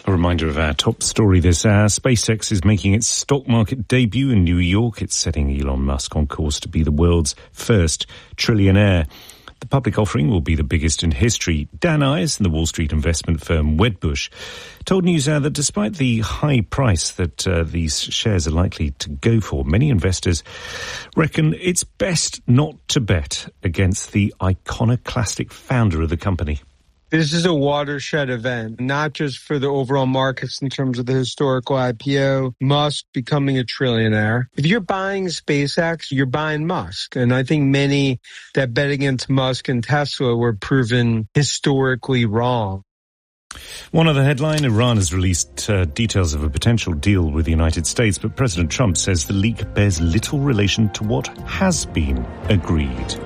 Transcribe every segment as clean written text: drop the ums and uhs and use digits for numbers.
A reminder of our top story this hour. SpaceX is making its stock market debut in New York. It's setting Elon Musk on course to be the world's first trillionaire. The public offering will be the biggest in history. Dan Ives and the Wall Street investment firm Wedbush told NewsHour that despite the high price that these shares are likely to go for, many investors reckon it's best not to bet against the iconoclastic founder of the company. This is a watershed event, not just for the overall markets in terms of the historical IPO, Musk becoming a trillionaire. If you're buying SpaceX, you're buying Musk. And I think many that bet against Musk and Tesla were proven historically wrong. One other headline, Iran has released details of a potential deal with the United States, but President Trump says the leak bears little relation to what has been agreed.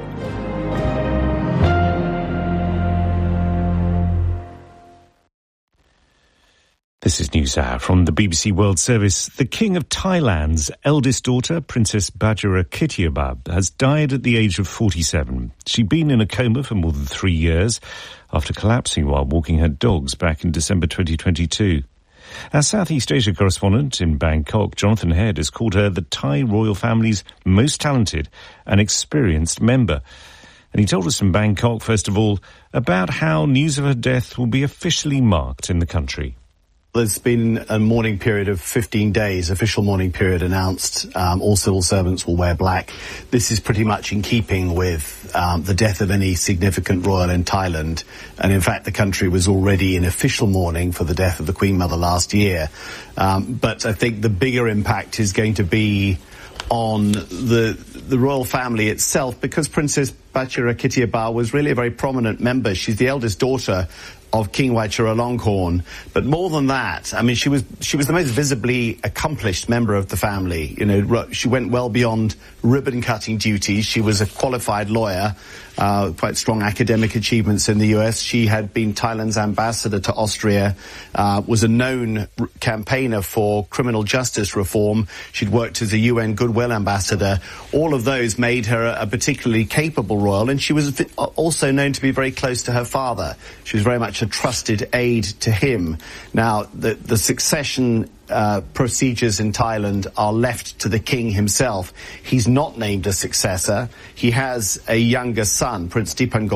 This is NewsHour from the BBC World Service. The King of Thailand's eldest daughter, Princess Bajirakitiabab, has died at the age of 47. She'd been in a coma for more than 3 years after collapsing while walking her dogs back in December 2022. Our Southeast Asia correspondent in Bangkok, Jonathan Head, has called her the Thai royal family's most talented and experienced member. And he told us in Bangkok, first of all, about how news of her death will be officially marked in the country. There's been a mourning period of 15 days, official mourning period announced. All civil servants will wear black. This is pretty much in keeping with the death of any significant royal in Thailand. And in fact, the country was already in official mourning for the death of the Queen Mother last year. But I think the bigger impact is going to be on the royal family itself, because Princess Bajirakitiabab was really a very prominent member. She's the eldest daughter of King Vajiralongkorn. But more than that, I mean, she was the most visibly accomplished member of the family. You know, she went well beyond ribbon-cutting duties. She was a qualified lawyer, quite strong academic achievements in the US. She had been Thailand's ambassador to Austria, was a known campaigner for criminal justice reform. She'd worked as a UN Goodwill ambassador. All of those made her a particularly capable royal, and she was also known to be very close to her father. She was very much a trusted aide to him. Now, the succession procedures in Thailand are left to the king himself. He's not named a successor. He has a younger son, Prince Dipangon,